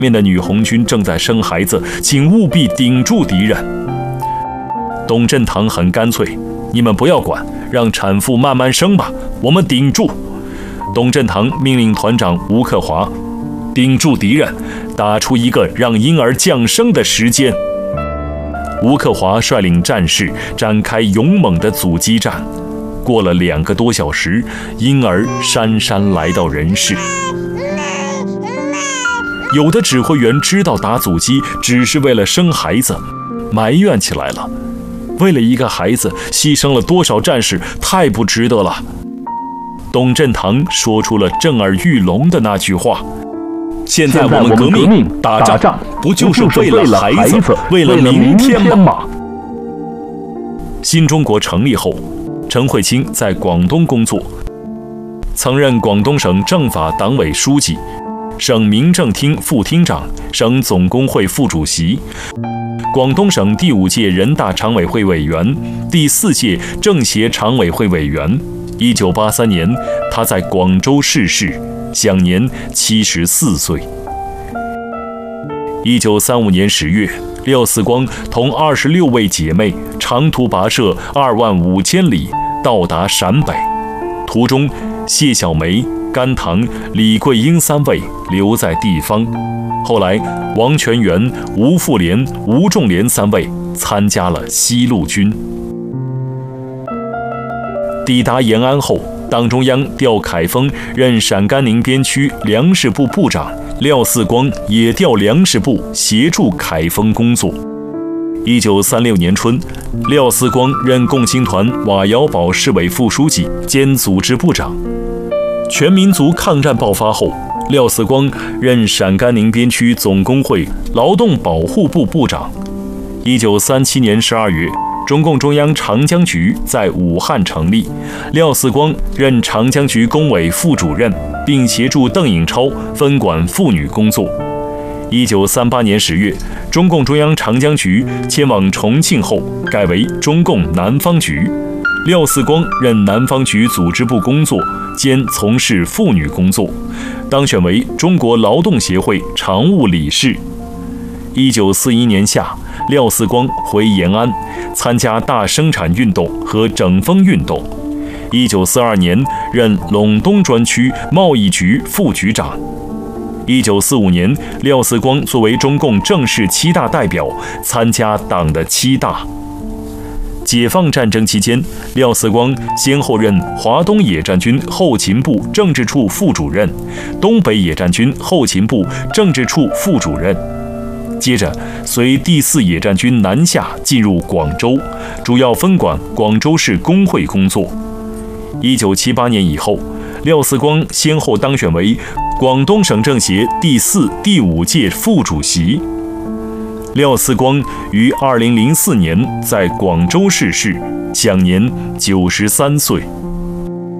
面的女红军正在生孩子，请务必顶住敌人。董振堂很干脆，你们不要管，让产妇慢慢生吧，我们顶住。董振堂命令团长吴克华顶住敌人，打出一个让婴儿降生的时间。吴克华率领战士展开勇猛的阻击战，过了2个多小时，婴儿姗姗来到人世。有的指挥员知道打阻击只是为了生孩子，埋怨起来了，为了一个孩子牺牲了多少战士，太不值得了。董振堂说出了震耳欲聋的那句话：现在我们革命打仗，不就是为了孩子，为了明天吗？新中国成立后，陈慧卿在广东工作，曾任广东省政法党委书记、省民政厅副厅长、省总工会副主席，广东省第5届人大常委会委员、第4届政协常委会委员。1983年，他在广州逝世，享年74岁。1935年10月，廖四光同26位姐妹长途跋涉25000里，到达陕北。途中，谢小梅、甘棠、李桂英3位留在地方。后来，王全元、吴富莲、吴仲廉3位参加了西路军。抵达延安后，党中央调凯丰任陕甘宁边区粮食部部长，廖四光也调粮食部协助凯丰工作。1936年春，廖四光任共青团瓦窑堡市委副书记兼组织部长。全民族抗战爆发后，廖四光任陕甘宁边区总工会劳动保护部部长。1937年12月，中共中央长江局在武汉成立，廖四光任长江局工委副主任，并协助邓颖超分管妇女工作。1938年10月，中共中央长江局迁往重庆后，改为中共南方局，廖四光任南方局组织部工作，兼从事妇女工作，当选为中国劳动协会常务理事。1941年夏，廖四光回延安，参加大生产运动和整风运动。1942年任陇东专区贸易局副局长。1945年，廖四光作为中共正式7大代表，参加党的7大。解放战争期间，廖四光先后任华东野战军后勤部政治处副主任、东北野战军后勤部政治处副主任。接着，随第4野战军南下进入广州，主要分管广州市工会工作。1978年以后，廖四光先后当选为广东省政协第4、第5届副主席。廖四光于2004年在广州逝世，享年93岁。